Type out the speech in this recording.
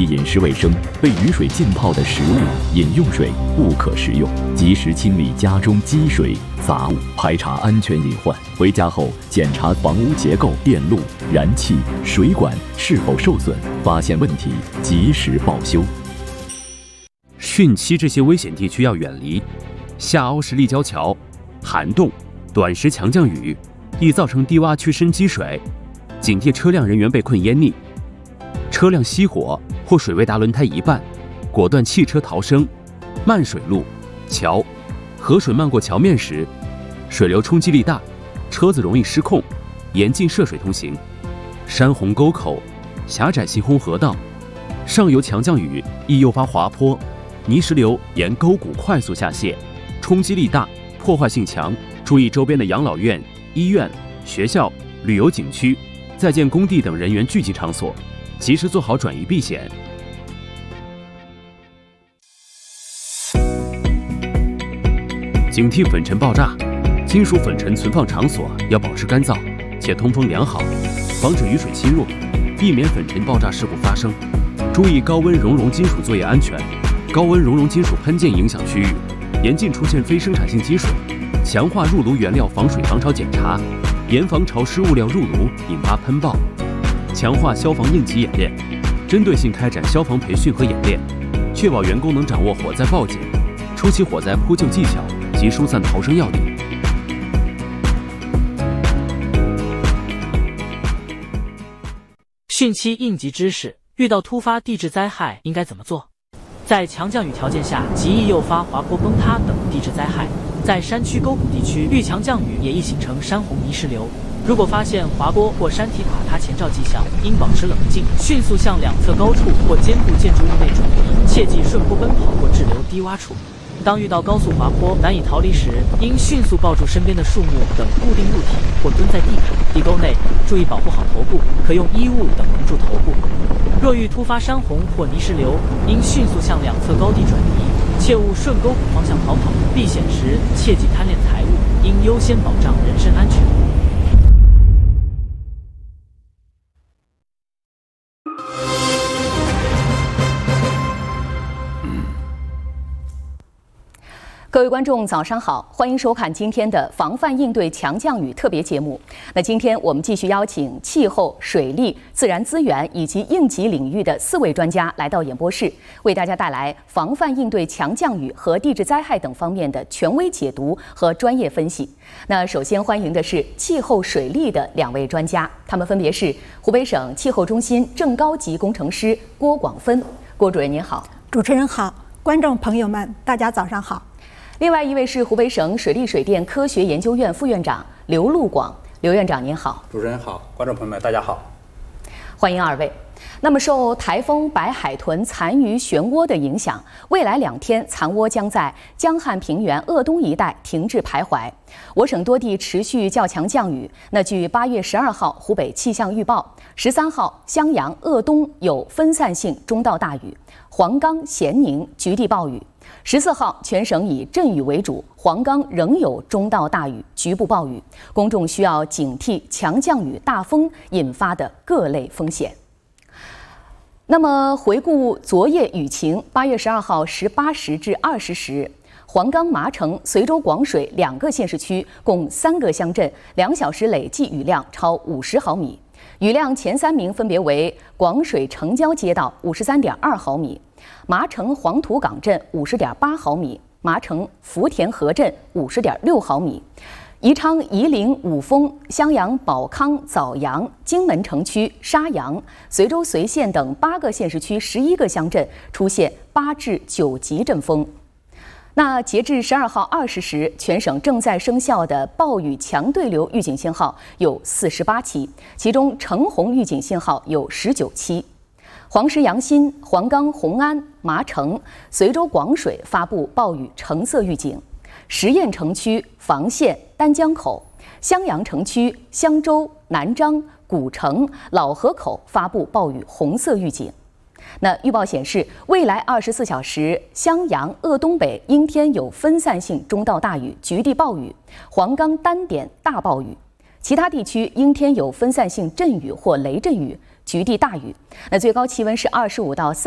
饮食卫生，被雨水浸泡的食物、饮用水不可食用。及时清理家中积水、杂物，排查安全隐患。回家后检查房屋结构、电路、燃气、水管是否受损，发现问题及时报修。 汛期这些危险地区要远离，下凹式立交桥、涵洞、短时强降雨易造成低洼区深积水，警惕车辆人员被困淹溺。车辆熄火或水位达轮胎一半，果断弃车逃生。漫水路、桥，河水漫过桥面时，水流冲击力大，车子容易失控，严禁涉水通行。山洪沟口、狭窄行洪河道，上游强降雨易诱发滑坡，泥石流沿沟谷快速下泄，冲击力大，破坏性强。注意周边的养老院、医院、学校、旅游景区、在建工地等人员聚集场所，及时做好转移避险。警惕粉尘爆炸，金属粉尘存放场所要保持干燥且通风良好，防止雨水侵入，避免粉尘爆炸事故发生。注意高温熔融金属作业安全，高温熔融金属喷溅影响区域，严禁出现非生产性积水。强化入炉原料防水防潮检查，严防潮湿物料入炉引发喷爆。强化消防应急演练，针对性开展消防培训和演练，确保员工能掌握火灾报警、初期火灾扑救技巧及疏散逃生要领。 汛期应急知识：遇到突发地质灾害应该怎么做？在强降雨条件下，极易诱发滑坡、崩塌等地质灾害。在山区沟谷地区，遇强降雨也易形成山洪泥石流。如果发现滑坡或山体垮塌前兆迹象，应保持冷静，迅速向两侧高处或坚固建筑物内转移，切忌顺坡奔跑或滞留低洼处。当遇到高速滑坡难以逃离时，应迅速抱住身边的树木等固定物体，或蹲在地坎、地沟内，注意保护好头部，可用衣物等蒙住头部。若遇突发山洪或泥石流，应迅速向两侧高地转移，切勿顺沟谷方向逃跑。避险时切忌贪恋财物，应优先保障人身安全。 各位观众，早上好，欢迎收看今天的防范应对强降雨特别节目。那今天我们继续邀请气候、水利、自然资源以及应急领域的4位专家来到演播室，为大家带来防范应对强降雨和地质灾害等方面的权威解读和专业分析。那首先欢迎的是气候水利的2位专家，他们分别是湖北省气候中心正高级工程师郭广芬。郭主任您好。 主持人好，观众朋友们大家早上好。 另外一位是湖北省水利水电科学研究院副院长刘路广，刘院长您好。 主持人好，观众朋友们大家好。 欢迎2位。那么受台风白海豚残余漩涡的影响，未来2天残涡将在江汉平原鄂东一带停滞徘徊，我省多地持续较强降雨。那据8月12号湖北气象预报，13号襄阳、鄂东有分散性中到大雨，黄冈、咸宁局地暴雨。14号全省以阵雨为主，黄冈仍有中到大雨、局部暴雨，公众需要警惕强降雨、大风引发的各类风险。那么回顾昨夜雨情，8月12号18时至20时，黄冈、麻城、随州广水2个县市区共3个乡镇2小时累计雨量超50毫米，雨量前3名分别为广水城郊街道53.2毫米。麻城黄土岗镇50.8毫米，麻城福田河镇50.6毫米，宜昌、夷陵、五峰、襄阳、保康、枣阳、荆门城区、沙阳、随州随县等8个县市区11个乡镇出现8至9级阵风。那截至12号20时，全省正在生效的暴雨强对流预警信号有48期，其中橙红预警信号有19期。黄石、阳新、黄冈、红安、麻城、随州广水发布暴雨橙色预警，十堰城区、房县、丹江口、襄阳城区、襄州、南漳、古城、老河口发布暴雨红色预警。那预报显示，未来24小时，襄阳、鄂东北阴天有分散性中到大雨、局地暴雨，黄冈单点大暴雨，其他地区阴天有分散性阵雨或雷阵雨、局地大雨。那最高气温是25到30